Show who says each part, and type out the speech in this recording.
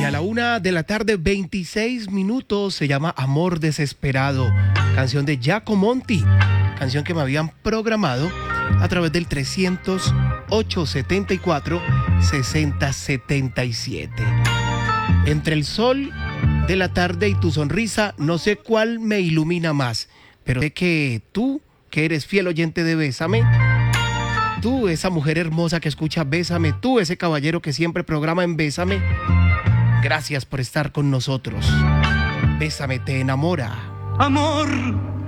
Speaker 1: a la 1:26 se llama Amor Desesperado, canción de Giacomonti, canción que me habían programado a través del 300-874-6077. Entre el sol de la tarde y tu sonrisa, no sé cuál me ilumina más, pero sé que tú, que eres fiel oyente de Bésame, tú, esa mujer hermosa que escucha Bésame, tú, ese caballero que siempre programa en Bésame, gracias por estar con nosotros. Bésame te enamora.
Speaker 2: Amor